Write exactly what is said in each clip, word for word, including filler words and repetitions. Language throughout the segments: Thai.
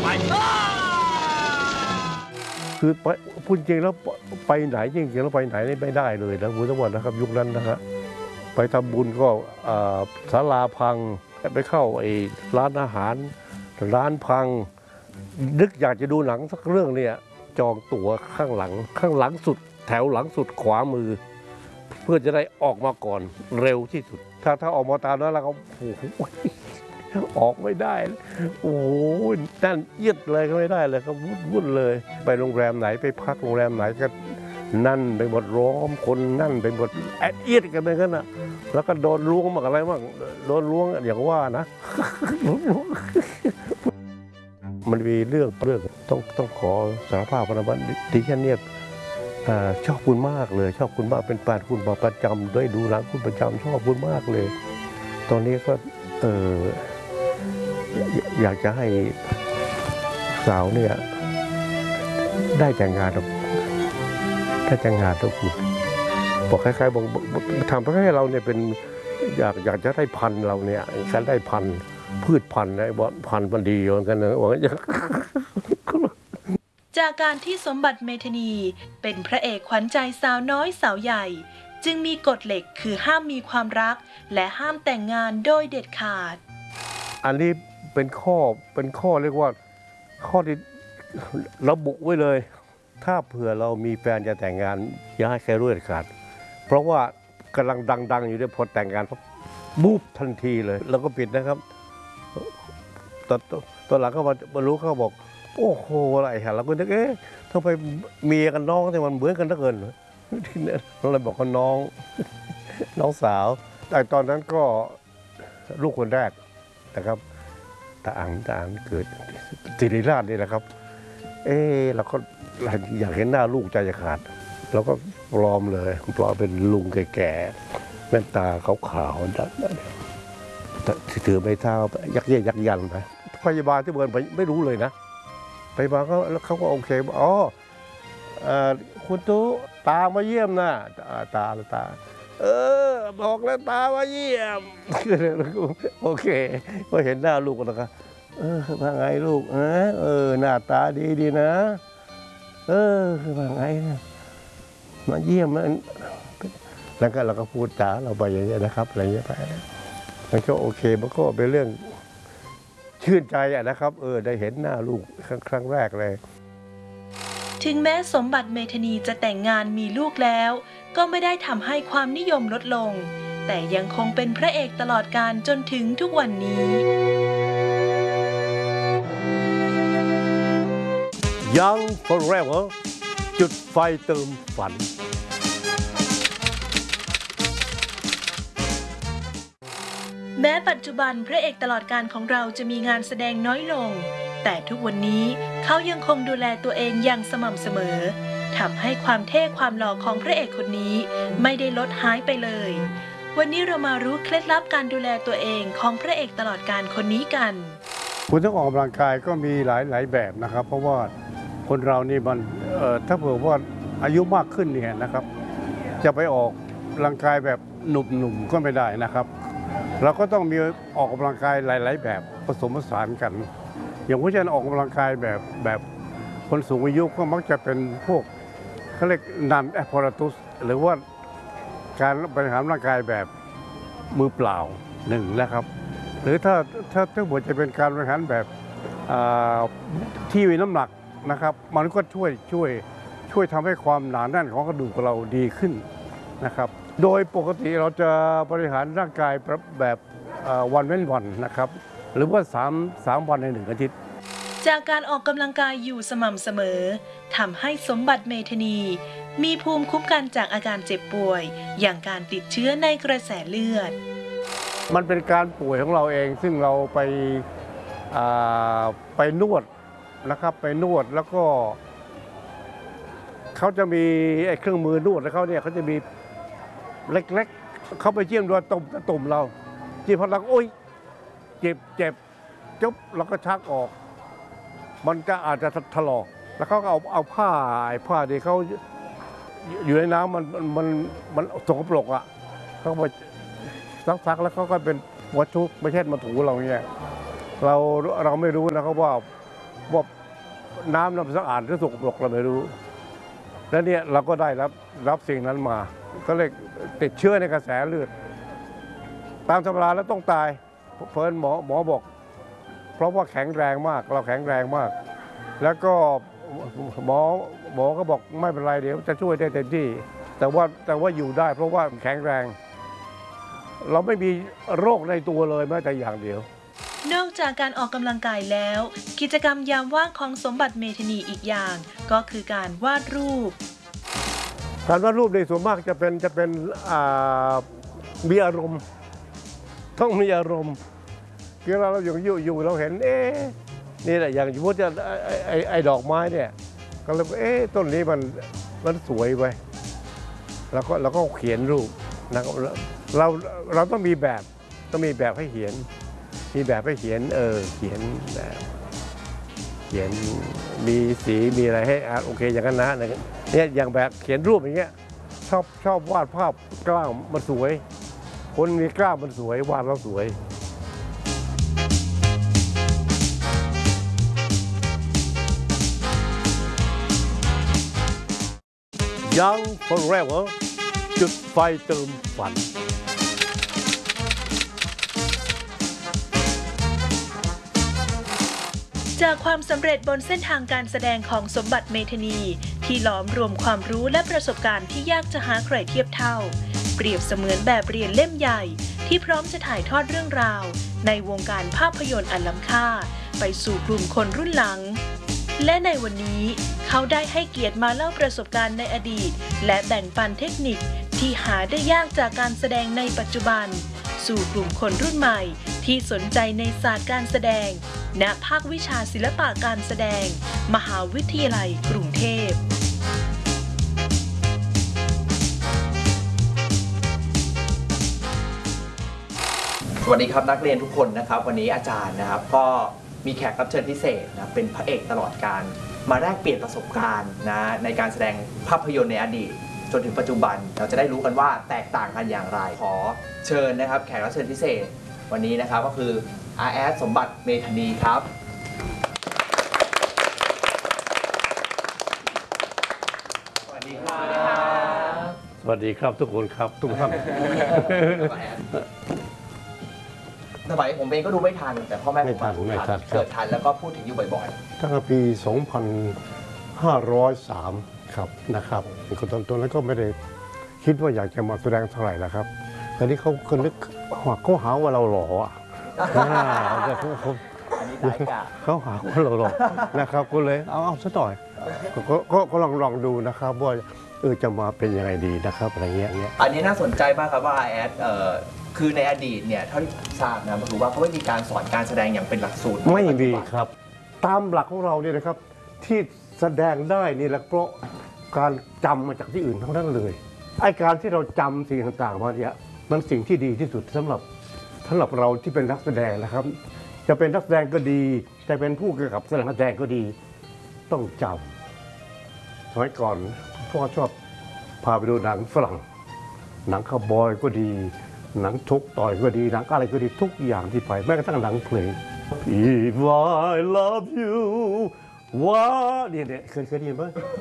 คือไปพูดจริงแล้วไปไหนจริงๆแล้วไปไหนไม่ได้เลยนะคุณสมบัตินะครับยุคนั้นนะครับไปทำบุญก็ศาลาพังไปเข้าไอ้ร้านอาหารร้านพังนึกอยากจะดูหนังสักเรื่องเนี่ยจองตั๋วข้างหลังข้างหลังสุดแถวหลังสุดขวามือเพื่อจะได้ออกมาก่อนเร็วที่สุดถ้าถ้าออกมาตามนั้นแล้วก็โอ้โหออกไม่ได้โอ้โหนั่นเอียดเลยก็ไม่ได้เลยก็วุ่นเลยไปโรงแรมไหนไปพักโรงแรมไหนก็นั่นไปหมดร้อมคนนั่นไปหมดแอดเอียดกันไปกันนะแล้วก็โดนล้วงมาอะไรบ้างโดนล้วงอย่างว่านะมันมีเรื่องเรื่องต้องต้องขอสารภาพนะว่าดิฉันเนี่ยชอบคุณมากเลยชอบคุณมากเป็นแฟนคุณมาประจำด้วยดูหนังคุณประจำชอบคุณมากเลยตอนนี้ก็เอออยากจะให้สาวเนี่ยได้แต่งงานกับได้แต่งงานกับคุณบอกคล้ายๆบอกทำให้เราเนี่ยเป็นอยากอยากจะได้พันธุ์เราเนี่ยฉันได้พันธุ์พืชพันธุ์ไอ้บอพันธุ์มันดีเหมือนกันนะว่าจากการที่สมบัติเมธานีเป็นพระเอกขวัญใจสาวน้อยสาวใหญ่จึงมีกฎเหล็กคือห้ามมีความรักและห้ามแต่งงานโดยเด็ดขาดอันนี้เป็นข้อเป็นข้อเรียกว่าข้อที่ระบุไว้เลยถ้าเผื่อเรามีแฟนจะแต่งงานอย่าให้ใครรู้เด็ดขาดเพราะว่ากำลังดังๆอยู่ด้วยพอแต่งงานปั๊บบูบทันทีเลยแล้วก็ปิดนะครับตอนตอนหลังเขามารู้เขาบอกโอ้โหอะไรฮะเราก็นึกเอ๊ะทำไมเมียกันน้องแต่มันเหมือนกันเหลือเกินที่นี่เราเลยบอกว่าน้องน้องสาวแต่ตอนนั้นก็ลูกคนแรกนะครับตาอังตาอังเกิดศิริราชนี่แหละครับเอ๊ะเราก็อยากเห็นหน้าลูกใจจะขาดเราก็ปลอมเลยปลอมเป็นลุงแก่ๆแว่นตาขาวๆถือไม้เท้ายักเยียดยักยันไปพยาบาลที่เบิร์นไปไม่รู้เลยนะพยาบาลเขาเขาก็โอเคอ๋อคุณตู้ตามาเยี่ยมนะตาตาเออบอกแล้วตามาเยี่ยมโอเคพอเห็นหน้าลูกแล้วก็เออว่าไงลูกเออเออหน้าตาดีดีนะเออว่าไงมาเยี่ยมมันแล้วก็เราก็พูดจาเราไปอย่างเงี้ยนะครับอะไรเงี้ยไปมันก็โอเคมันก็เป็นเรื่องชื่นใจอะนะครับเออได้เห็นหน้าลูกครั้งแรกเลยถึงแม้สมบัติเมธานีจะแต่งงานมีลูกแล้วก็ไม่ได้ทำให้ความนิยมลดลงแต่ยังคงเป็นพระเอกตลอดกาลจนถึงทุกวันนี้ยัง forever จุดไฟเติมฝันแม้ปัจจุบันพระเอกตลอดกาลของเราจะมีงานแสดงน้อยลงแต่ทุกวันนี้เขายังคงดูแลตัวเองอย่างสม่ำเสมอทำให้ความเท่ความหล่อของพระเอกคนนี้ไม่ได้ลดหายไปเลยวันนี้เรามารู้เคล็ดลับการดูแลตัวเองของพระเอกตลอดกาลคนนี้กันคุณต้องออกกำลังกายก็มีหลายหลายแบบนะครับเพราะว่าคนเรานี่มันถ้าเผื่อว่าอายุมากขึ้นเนี่ยนะครับจะไปออกกำลังกายแบบหนุ่มๆก็ไม่ได้นะครับเราก็ต้องมีออกกำลังกายหลายๆแบบผสมผสานกันอย่างผู้ชายออกกำลังกายแบบแบบคนสูงอายุก็มักจะเป็นพวกเขาเรียกนันแอปพอราตุสหรือว่าการบริหารร่างกายแบบมือเปล่าหนึ่งนะครับหรือถ้าถ้าถ้าหัวจะเป็นการบริหารแบบที่มีน้ำหนักนะครับมันก็ช่วยช่วยช่วยทำให้ความหนาแน่นของกระดูกเราดีขึ้นนะครับโดยปกติเราจะบริหารร่างกายแบบวันเว้นวันนะครับหรือว่าสามสามวันในหนึ่งอาทิตย์จากการออกกำลังกายอยู่สม่ำเสมอทำให้สมบัติเมธานีมีภูมิคุ้มกันจากอาการเจ็บป่วยอย่างการติดเชื้อในกระแสเลือดมันเป็นการป่วยของเราเองซึ่งเราไปไปนวดนะครับไปนวดแล้วก็เขาจะมีไอ้เครื่องมือนวดแล้วเขาเนี่ยเขาจะมีเล็กๆเขาไปเจี่ยมโดนตุ่มตุ่มเราจีบพอเราโอ๊ยเจ็บเจ็บจุ๊บเราก็ชักออกมันก็อาจจะถลอกแล้วเขาก็เอาเอาผ้าไอ้ผ้าที่เขาอยู่ในน้ำมันมันมันสกปรกอ่ะเขาไปซักๆแล้วเขาก็เป็นวัตถุไม่ใช่มาถูเราเนี่ยเราเราไม่รู้นะครับว่าว่าน้ำน้ำสะอาดหรือสกปรกเราไม่รู้แล้วเนี่ยเราก็ได้รับรับสิ่งนั้นมาก็เลยติดเชื้อในกระแสเลือดตามธรรมดาแล้วต้องตายเพิ่นหมอหมอบอกเพราะว่าแข็งแรงมากเราแข็งแรงมาก แล้วก็หมอหมอก็บอกไม่เป็นไรเดี๋ยวจะช่วยได้เต็มที่แต่ว่าแต่ว่าอยู่ได้เพราะว่าแข็งแรง เราไม่มีโรคในตัวเลยแม้แต่อย่างเดียวนอกจากการออกกำลังกายแล้ว กิจกรรมยามว่างของสมบัติเมธานีอีกอย่าง ก็คือการวาดรูปการวาดรูปในส่วนมากจะเป็นจะเป็นมีอารมณ์ต้องมีอารมณ์คือเราอยู่อยู่อยู่เราเห็นเอ๊ะนี่แหละอย่างสมมติจะไอ้ไอ้ไอ้ดอกไม้เนี่ยก็เลยเอ๊ะต้นนี้มันมันสวยไปแล้วก็เราก็เขียนรูปนะครับเราเราต้องมีแบบต้องมีแบบให้เขียนมีแบบให้เขียนเออเขียนแบบเขียนมีสีมีอะไรให้อ่ะโอเคอย่างนั้นนะเนี่ยอย่างแบบเขียนรูปอย่างเงี้ยชอบชอบวาดภาพกล้ามมันสวยคนมีกล้ามมันสวยวาดแล้วสวยยัง forever จุดไฟเติมฝันจากความสำเร็จบนเส้นทางการแสดงของสมบัติเมธานีที่หลอมรวมความรู้และประสบการณ์ที่ยากจะหาใครเทียบเท่าเปรียบเสมือนแบบเรียนเล่มใหญ่ที่พร้อมจะถ่ายทอดเรื่องราวในวงการภาพยนตร์อันล้ำค่าไปสู่กลุ่มคนรุ่นหลังและในวันนี้เขาได้ให้เกียรติมาเล่าประสบการณ์ในอดีตและแบ่งปันเทคนิคที่หาได้ยากจากการแสดงในปัจจุบันสู่กลุ่มคนรุ่นใหม่ที่สนใจในศาสตร์การแสดงณภาควิชาศิลปะการแสดงมหาวิทยาลัยกรุงเทพสวัสดีครับนักเรียนทุกคนนะครับวันนี้อาจารย์นะครับก็มีแขกรับเชิญพิเศษนะเป็นพระเอกตลอดการมาแลกเปลี่ยนประสบการณ์นะในการแสดงภาพยนตร์ในอดีตจนถึงปัจจุบันเราจะได้รู้กันว่าแตกต่างกันอย่างไรขอเชิญนะครับแขกรับเชิญพิเศษวันนี้นะครับก็คืออาแอดสมบัติเมธานีครับสวัสดีครับสวัสดีครับทุกคนครับทุกท่านสมัยผมเองก็ดูไม่ทันแต่พ่อแม่ผมไม่ทันไม่ทันเกิดทันแล้วก็พูดถึงอยู่บ่อยๆตั้งแต่ปี สองพันห้าร้อยสาม ครับนะครับคนตอนนั้นก็ไม่ได้คิดว่าอยากจะมาแสดงเท่าไหร่แล้วครับแต่นี่เขาคนนึกเขาหาว่าเราหล่ออ่ะเขาเขาหาว่าเราหล่อนะครับก็เลยเอาเอาซะหน่อยก็ก็ลองลองดูนะครับว่าเออจะมาเป็นยังไงดีนะครับอะไรเงี้ยเงี้ยอันนี้น่าสนใจมากครับว่าแอดเอ่อคือในอดีตเนี่ยเท่าที่ทราบนะผมรู้ว่าเขาไม่มีการสอนการแสดงอย่างเป็นหลักสูตรไม่มีครับตามหลักของเราเนี่ยนะครับที่แสดงได้นี่แหละเพราะการจำมาจากที่อื่นทั้งนั้นเลยไอ้การที่เราจำสิ่งต่างๆมาเนี่ยมันสิ่งที่ดีที่สุดสำหรับสำหรับเราที่เป็นนักแสดงนะครับจะเป็นนักแสดงก็ดีจะเป็นผู้กำกับแสดงแสดงก็ดีต้องจำสมัยก่อนพ่อชอบพาไปดูหนังฝรั่งหนังคาวบอยก็ดีหนังชกต่อยก็ดีหนังอะไรก็ดีทุกอย่างที่ไปแม้กระทั่งหนังเพลง If I love you ว่าเนี่ยเนี่ยเคยเคยได้ยินไหม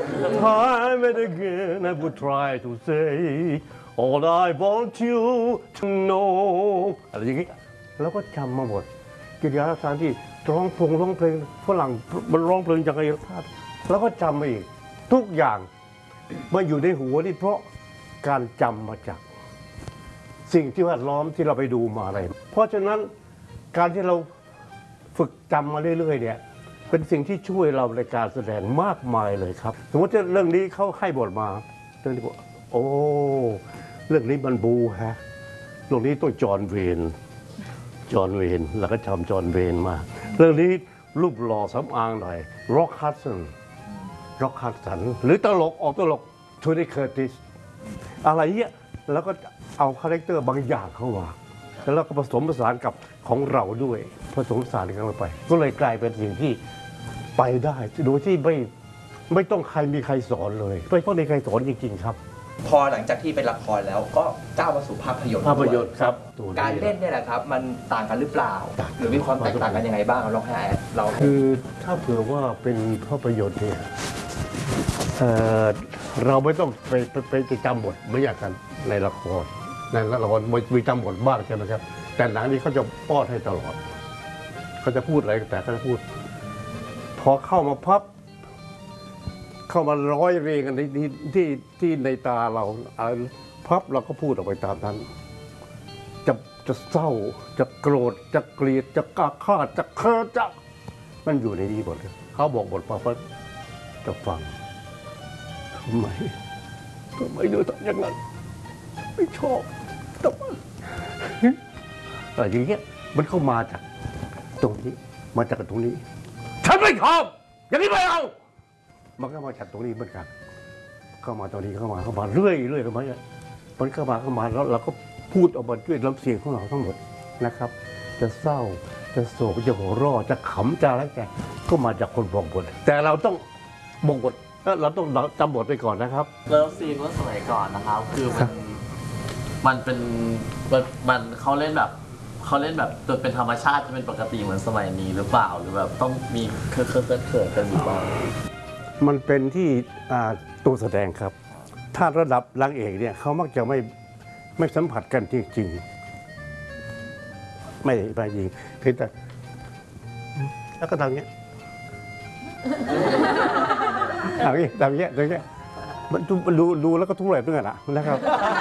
Time and again I would try to say all I want you to know อะไรอย่างงี้แล้วก็จำมาหมดกิริยาการที่ร้องพงร้องเพลงฝรั่งมันร้องเพลงอย่างไรแล้วก็จำมาอีกทุกอย่างมาอยู่ในหัวนี่เพราะการจำมาจากสิ่งที่แวดล้อมที่เราไปดูมาอะไรเพราะฉะนั้นการที่เราฝึกจำมาเรื่อยๆเนี่ยเป็นสิ่งที่ช่วยเราในการแสดงมากมายเลยครับสมมติว่าเรื่องนี้เขาให้บทมาเรื่องนี้บอกโอ้เรื่องนี้มันบูฮะเรื่องนี้ต้องจอห์นเวนจอห์นเวนแล้วก็จำจอห์นเวนมาเรื่องนี้รูปหล่อสำอางหน่อยร็อกฮัดสันร็อกฮัดสันหรือตลกออกตลกโทนี่เคอร์ติสอะไรเงี้ยแล้วก็เอาคาแรคเตอร์บางอย่างเข้ามาแล้วก็ผสมผสานกับของเราด้วยผสมผสานกันไปก็เลยกลายเป็นสิ่งที่ไปได้โดยที่ไม่ไม่ต้องใครมีใครสอนเลยไม่ต้องมีใครสอนจริงๆครับพอหลังจากที่เป็นละครแล้วก็ก้าวมาสู่ภาพยนตร์ภาพยนตร์ครับการเล่นเนี่ยแหละครับมันต่างกันหรือเปล่า หรือมีความแตกต่างกันยังไงบ้างลองให้เราคือถ้าเผื่อว่าเป็นภาพยนตร์เนี่ยเอ่อเราไม่ต้องไปไปไปไปจำบทไม่อยากกันในละครในละครมีจำบทบ้างใช่ไหมครับแต่หนังนี้เขาจะป้อนให้ตลอดเขาจะพูดอะไรแต่เขาจะพูด พอเข้ามาพับ เข้ามาร้อยเรียงกันในที่ที่ที่ในตาเราอะไรพับเราก็พูดออกไปตามนั้น จะจะเศร้าจะโกรธจะเกลียดจะกล้าฆ่าจะเคิร์จะมันอยู่ในนี้หมดเลยเขาบอกบทมาพับจะฟังทำไมทำไมเดือดอย่างนั้นไม่ชอบทำไมอะไรอย่างเงี้ยมันเข้ามาจากตรงนี้มาจากตรงนี้ฉันไม่ชอบอย่างนี้ไม่เอามันก็มาจากตรงนี้เหมือนกันเข้ามาตรงนี้เข้ามาเข้ามาเรื่อยเรื่อยเข้ามาเนี่ยมันเข้ามาเข้ามาแล้วเราก็พูดออกมาด้วยน้ำเสียงของเราทั้งหมดนะครับ จะเศร้าจะโศกจะหัวเราะจะขำจะอะไรแกก็มาจากคนบอกบทแต่เราต้องบอกบทเราต้องจำบทไปก่อนนะครับเลิฟซีนเมื่อสมัยก่อนนะครับ คือมันมันเป็นมันมันเขาเล่นแบบเขาเล่นแบบตัวเป็นธรรมชาติจะเป็นปกติเหมือนสมัยนี้หรือเปล่าหรือแบบต้องมีเคอะเคอะเขินเขินกันอยู่บ้างมันเป็นที่อ่าตัวแสดงครับ ถ้าระดับนางเอกเนี่ยเขามักจะไม่ไม่สัมผัสกันจริงๆ ไม่ไม่จริงเพียงแต่แล้วก็ทำเงี้ยทำเงี้ยทำเงี้ยทำเงี้ยมันดูดูแล้วก็ทุเรศด้วยนะนะครับ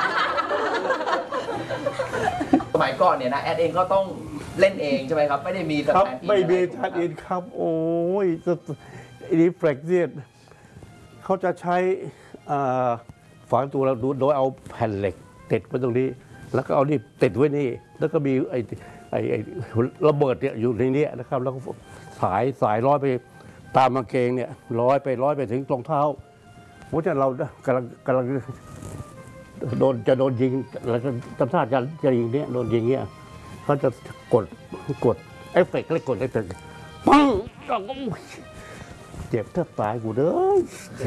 สมัยก่อนเนี่ยนะแอดเองก็ต้องเล่นเองใช่ไหมครับไม่ได้มีสครับแตนด์อินไม่มีอะไรทัดอินครับ โอ้ยรีเฟล็กเนี่ยเขาจะใช้อ่าฝังตัวเราโดยเอาแผ่นเหล็กติดไว้ตรงนี้ แล้วก็เอานี่ติดไว้นี่ แล้วก็มีไอ้ไอ้ไอ้ระเบิดเนี่ยอยู่ในนี้นะครับ แล้วก็สายสายร้อยไปตามกางเกงเนี่ยร้อยไปร้อยไปถึงรองเท้าเพราะฉะนั้นเรากำลังกำลังโดนจะโดนยิงแล้วก็ทำท่าจะจะยิงเนี่ยโดนยิงเนี่ยเขาจะกดกดเอฟเฟกต์เลยกดเอฟเฟกต์ปังเจ็บแทบตายกูเด้อ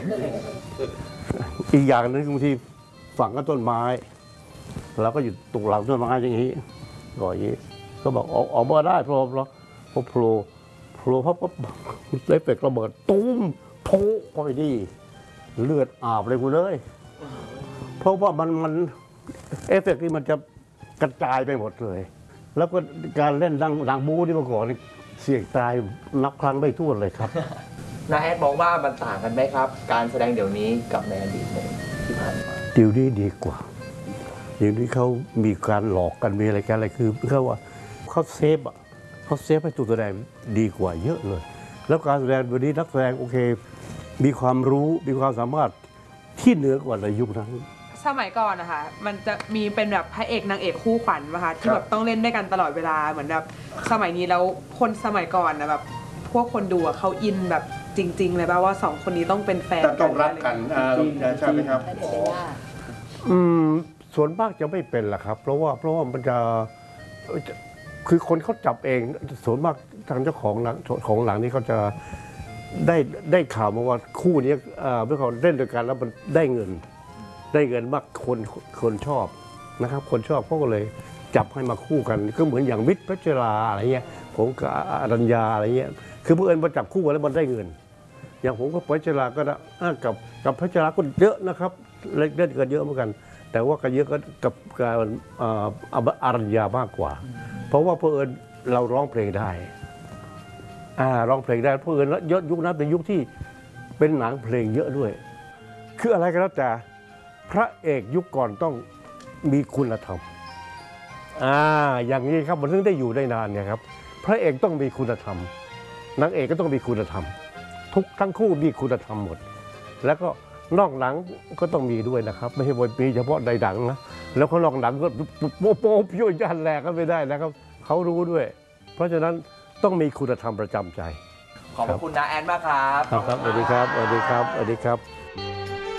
อีกอย่างหนึงบางทีฝังกับต้นไม้เราก็อยู่ตรงหลังต้นไม้อย่างนี้ก่อนอย่างนี้ก็บอกออกออกมาได้พอพอพอโผล่โผล่พับก็เอฟเฟกต์ระเบิดตุ้มโผล่เข้าไปนี่เลือดอาบเลยกูเลยเพราะว่ามันมันเอฟเฟกต์นี่มันจะกระจายไปหมดเลย แล้วก็การเล่นดังดังบู๊ที่เมื่อก่อนนี่เสี่ยงตายนับครั้งไม่ถ้วนเลยครับนาแอดมองว่ามันต่างกันไหมครับ การแสดงเดี๋ยวนี้กับในอดีตที่ผ่านมาเดี๋ยวนี้ดีกว่าเดี๋ยวนี้เขามีการหลอกกันมีอะไรกันอะไรคือเขาว่าเขาเซฟอ่ะเขาเซฟให้ตัวแสดงดีกว่าเยอะเลย แล้วการแสดงวันนี้นักแสดงโอเค มีความรู้มีความสามารถที่เหนือกว่าในยุคนั้นสมัยก่อนนะคะมันจะมีเป็นแบบพระเอกนางเอกคู่ขวัญนะคะที่แบบต้องเล่นด้วยกันตลอดเวลาเหมือนแบบสมัยนี้แล้วคนสมัยก่อนนะแบบพวกคนดูอะเขาอินแบบจริง ๆ เลยป่ะว่าสองคนนี้ต้องเป็นแฟนต้องรักกันใช่ไหมครับอืมส่วนมากจะไม่เป็นล่ะครับ เพราะว่าเพราะว่ามันจะคือคนเขาจับเองส่วนมากทางเจ้าของหลังของหลังนี้เขาจะได้ได้ข่าวมาว่าคู่นี้เมื่อเขาเล่นด้วยกันแล้วมันได้เงิน ได้เงินมากคนคนชอบนะครับ คนชอบเขาก็เลยจับให้มาคู่กันก็เหมือนอย่างมิตรพัชราอะไรเงี้ยผมกับอรัญญาอะไรเงี้ยคือเพื่อนมาจับคู่กันแล้วมันได้เงิน อย่างผมกับพัชราก็ได้กับกับพัชราก็เยอะนะครับเล่นกันเยอะเหมือนกัน แต่ว่าก็เยอะก็กับการอรัญญามากกว่า เพราะว่าเพื่อนเราร้องเพลงได้อ่าร้องเพลงได้เพื่อนแล้วยุคนั้นเป็นยุคที่เป็นหนังเพลงเยอะด้วย คืออะไรก็แล้วแต่พระเอกยุคก่อนต้องมีคุณธรรมอ่าอย่างนี้ครับมันถึงได้อยู่ได้นานไงครับพระเอกต้องมีคุณธรรมนางเอกก็ต้องมีคุณธรรมทุกทั้งคู่มีคุณธรรมหมดแล้วก็นอกหนังก็ต้องมีด้วยนะครับไม่ใช่ว่ามีเฉพาะในหนังนะแล้วก็นอกหนังก็โป๊ะโป๊ะพิ้วยันแหลกก็ไม่ได้นะครับเขารู้ด้วย เพราะฉะนั้นต้องมีคุณธรรมประจำใจขอบพระคุณนาแอดมากครับครับสวัสดีครับสวัสดีครับสวัสดีครับ